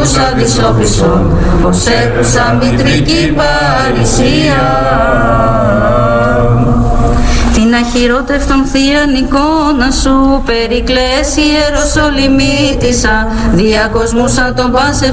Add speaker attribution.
Speaker 1: άκουσα δισόπισον, πως έκουσα μητρική παρησία. Την αχυρότευτον θείαν εικόνα σου, Περικλές Ιεροσολυμίτισσα, διακοσμούσα τον πάσε